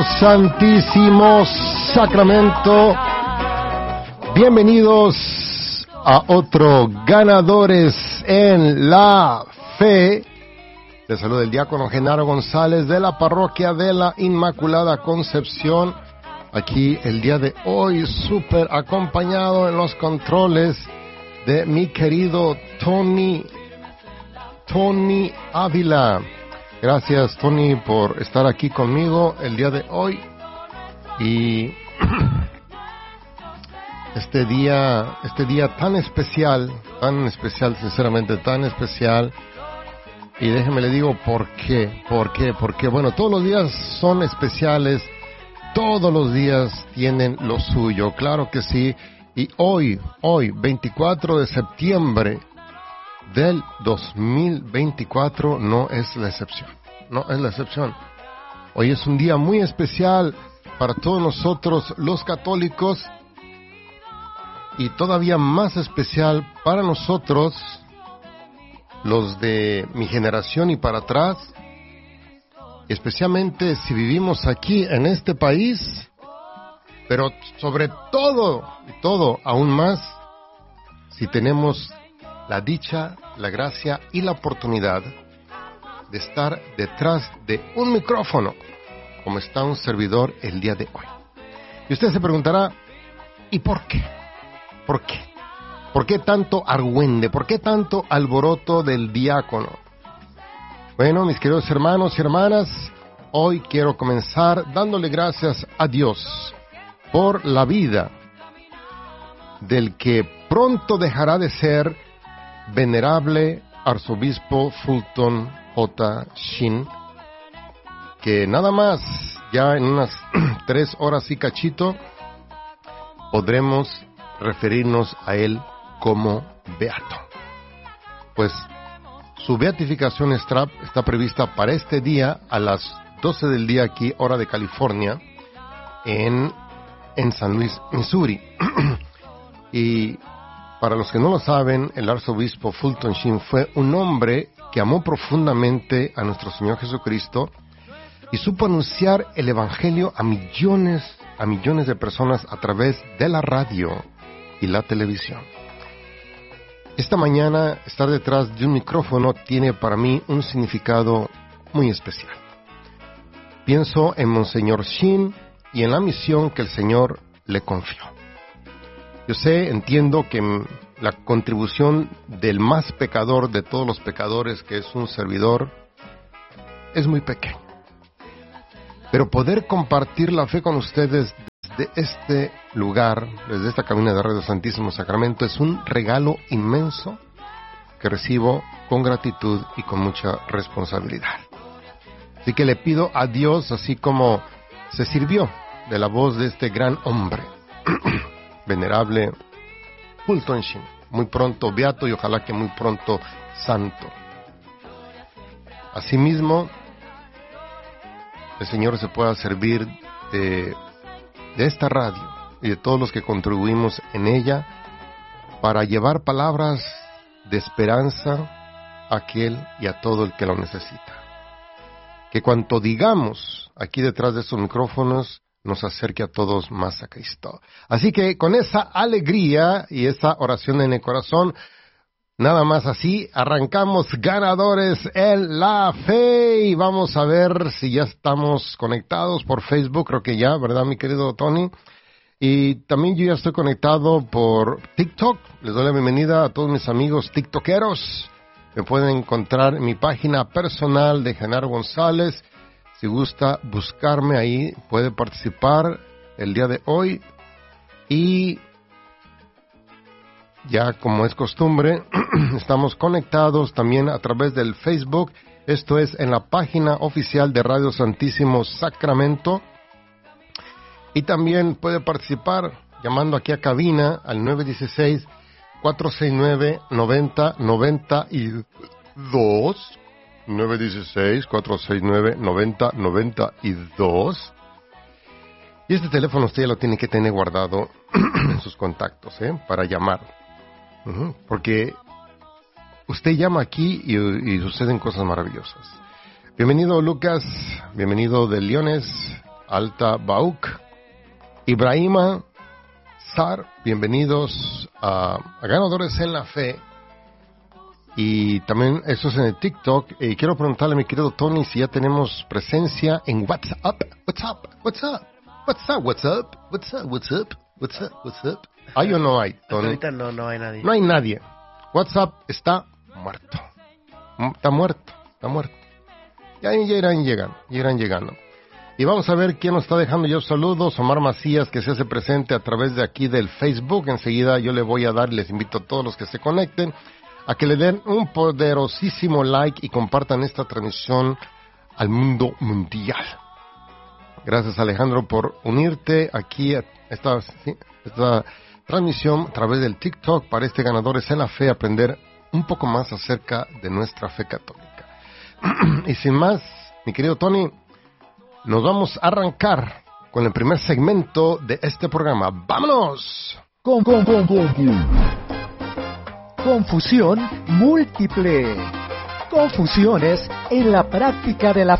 Santísimo Sacramento, bienvenidos a otro Ganadores en la Fe. Les saluda el diácono Genaro González de la parroquia de la Inmaculada Concepción. Aquí el día de hoy súper acompañado en los controles de mi querido Tony Ávila. Gracias, Tony, por estar aquí conmigo el día de hoy. Y este día tan especial, sinceramente tan especial. Y déjeme le digo por qué. Porque, bueno, todos los días son especiales, todos los días tienen lo suyo, claro que sí. Y hoy, 24 de septiembre del 2024, no es la excepción. Hoy es un día muy especial para todos nosotros los católicos y todavía más especial para nosotros los de mi generación y para atrás, especialmente si vivimos aquí en este país, pero sobre todo aún más si tenemos la dicha, la gracia y la oportunidad de estar detrás de un micrófono, como está un servidor el día de hoy. Y usted se preguntará, ¿y por qué? ¿Por qué? ¿Por qué tanto argüende? ¿Por qué tanto alboroto del diácono? Bueno, mis queridos hermanos y hermanas, hoy quiero comenzar dándole gracias a Dios por la vida del que pronto dejará de ser venerable arzobispo Fulton J. Sheen, que nada más ya en unas 3 horas y cachito podremos referirnos a él como beato. Pues su beatificación está prevista para este día a las 12 del día aquí, hora de California, en San Luis, Missouri. Y para los que no lo saben, el arzobispo Fulton Sheen fue un hombre que amó profundamente a nuestro Señor Jesucristo y supo anunciar el Evangelio a millones de personas a través de la radio y la televisión. Esta mañana, estar detrás de un micrófono tiene para mí un significado muy especial. Pienso en Monseñor Sheen y en la misión que el Señor le confió. Yo entiendo que la contribución del más pecador de todos los pecadores, que es un servidor, es muy pequeña. Pero poder compartir la fe con ustedes desde este lugar, desde esta cabina de Radio Santísimo Sacramento, es un regalo inmenso que recibo con gratitud y con mucha responsabilidad. Así que le pido a Dios, así como se sirvió de la voz de este gran hombre, venerable Fulton Sheen, muy pronto beato y ojalá que muy pronto santo. Asimismo, el Señor se pueda servir de esta radio y de todos los que contribuimos en ella para llevar palabras de esperanza a aquel y a todo el que lo necesita. Que cuanto digamos aquí detrás de estos micrófonos nos acerque a todos más a Cristo. Así que con esa alegría y esa oración en el corazón, nada más así, arrancamos Ganadores en la Fe y vamos a ver si ya estamos conectados por Facebook, creo que ya, ¿verdad, mi querido Tony? Y también yo ya estoy conectado por TikTok. Les doy la bienvenida a todos mis amigos tiktokeros. Me pueden encontrar en mi página personal de Genaro González. Si gusta buscarme ahí, puede participar el día de hoy. Y ya como es costumbre, estamos conectados también a través del Facebook. Esto es en la página oficial de Radio Santísimo Sacramento. Y también puede participar llamando aquí a cabina al 916-469-9092. 916-469-9092. Y este teléfono usted ya lo tiene que tener guardado en sus contactos, para llamar. Porque usted llama aquí y suceden cosas maravillosas. Bienvenido Lucas, bienvenido de Leones, Alta Bauk, Ibrahima, Sar, bienvenidos a Ganadores en la Fe. Y también eso es en el TikTok. Y quiero preguntarle a mi querido Tony si ya tenemos presencia en WhatsApp. WhatsApp. ¿Hay o no hay, Tony? Ahorita no hay nadie. No hay nadie. WhatsApp está muerto. Está muerto. Ya irán llegando. Y vamos a ver quién nos está dejando ya saludos. Omar Macías, que se hace presente a través de aquí del Facebook. Enseguida yo le voy a dar, les invito a todos los que se conecten a que le den un poderosísimo like y compartan esta transmisión al mundo mundial. Gracias, Alejandro, por unirte aquí a esta transmisión a través del TikTok para Ganadores en la Fe, aprender un poco más acerca de nuestra fe católica. Y sin más, mi querido Tony, nos vamos a arrancar con el primer segmento de este programa. ¡Vámonos! Confusión múltiple. Confusiones en la práctica de la